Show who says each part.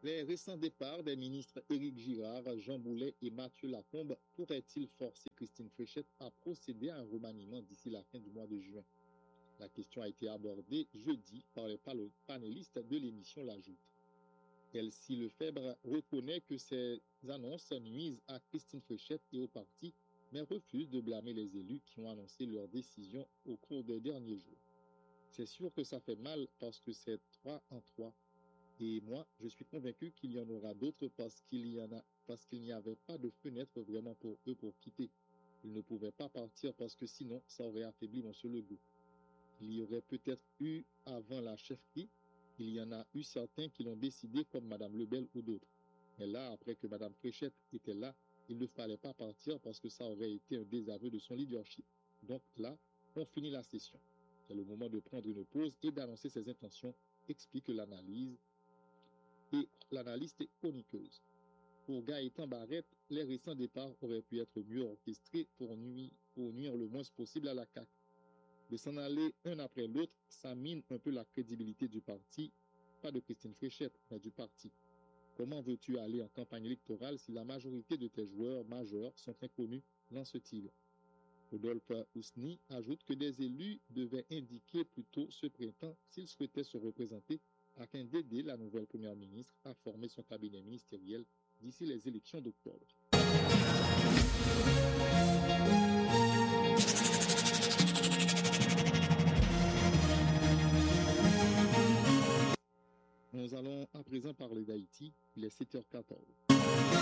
Speaker 1: Les récents départs des ministres Éric Girard, Jean Boulet et Mathieu Lacombe pourraient-ils forcer Christine Fréchette à procéder à un remaniement d'ici la fin du mois de juin? La question a été abordée jeudi par les panélistes de l'émission La Joute. Elsie Lefebvre reconnaît que ces annonces nuisent à Christine Fréchette et au parti, mais refuse de blâmer les élus qui ont annoncé leur décision au cours des derniers jours. C'est sûr que ça fait mal parce que c'est 3 en 3. Et moi, je suis convaincu qu'il y en aura d'autres parce qu'il n'y avait pas de fenêtre vraiment pour eux pour quitter. Ils ne pouvaient pas partir parce que sinon, ça aurait affaibli M. Legault. Il y aurait peut-être eu avant la chefferie, il y en a eu certains qui l'ont décidé comme Mme Lebel ou d'autres. Mais là, après que Mme Fréchette était là, il ne fallait pas partir parce que ça aurait été un désaveu de son leadership. Donc là, on finit la session. C'est le moment de prendre une pause et d'annoncer ses intentions, explique l'analyste chroniqueuse. Pour Gaëtan Barrette, les récents départs auraient pu être mieux orchestrés pour nuire le moins possible à la CAQ. De s'en aller un après l'autre, ça mine un peu la crédibilité du parti, pas de Christine Fréchette, mais du parti. Comment veux-tu aller en campagne électorale si la majorité de tes joueurs majeurs sont inconnus dans ce tir? Rodolphe Ousni ajoute que des élus devaient indiquer plus tôt ce printemps s'ils souhaitaient se représenter afin d'aider la nouvelle première ministre à former son cabinet ministériel d'ici les élections d'octobre. Nous allons à présent parler d'Haïti. Il est 7h14.